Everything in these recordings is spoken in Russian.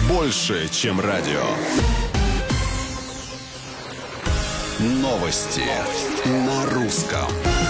больше, чем радио. Новости на русском.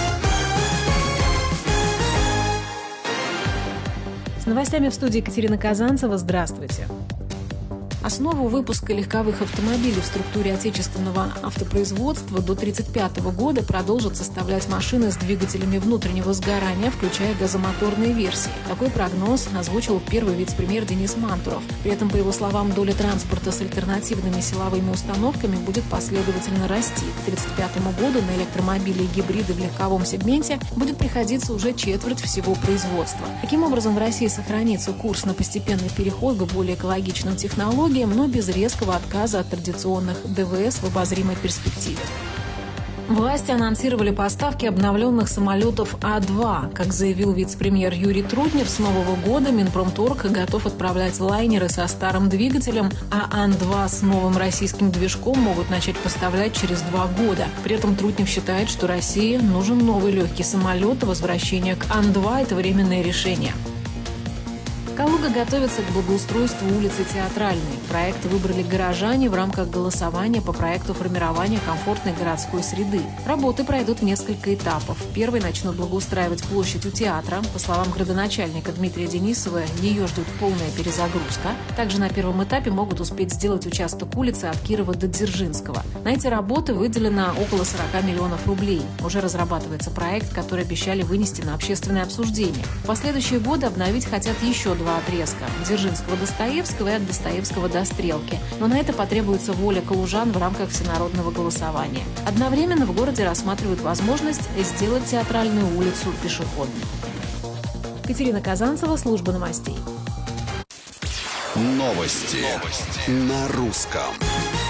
С новостями в студии Екатерина Казанцева. Здравствуйте. Основу выпуска легковых автомобилей в структуре отечественного автопроизводства до 1935 года продолжат составлять машины с двигателями внутреннего сгорания, включая газомоторные версии. Такой прогноз озвучил первый вице-премьер Денис Мантуров. При этом, по его словам, доля транспорта с альтернативными силовыми установками будет последовательно расти. К 1935 году на электромобили и гибриды в легковом сегменте будет приходиться уже четверть всего производства. Таким образом, в России сохранится курс на постепенный переход к более экологичным технологиям, но без резкого отказа от традиционных ДВС в обозримой перспективе. Власти анонсировали поставки обновленных самолетов А-2. Как заявил вице-премьер Юрий Трутнев, с нового года Минпромторг готов отправлять лайнеры со старым двигателем, а Ан-2 с новым российским движком могут начать поставлять через 2 года. При этом Трутнев считает, что России нужен новый легкий самолет, и возвращение к Ан-2 – это временное решение. Калуга готовится к благоустройству улицы Театральной. Проект выбрали горожане в рамках голосования по проекту формирования комфортной городской среды. Работы пройдут в несколько этапов. Первый начнут благоустраивать площадь у театра. По словам градоначальника Дмитрия Денисова, ее ждет полная перезагрузка. Также на первом этапе могут успеть сделать участок улицы от Кирова до Дзержинского. На эти работы выделено около 40 миллионов рублей. Уже разрабатывается проект, который обещали вынести на общественное обсуждение. В последующие годы обновить хотят еще 2 отрезка – Дзержинского до Достоевского и от Достоевского до Стрелки. Но на это потребуется воля калужан в рамках всенародного голосования. Одновременно в городе рассматривают возможность сделать Театральную улицу пешеходной. Екатерина Казанцева, служба новостей. Новости на русском.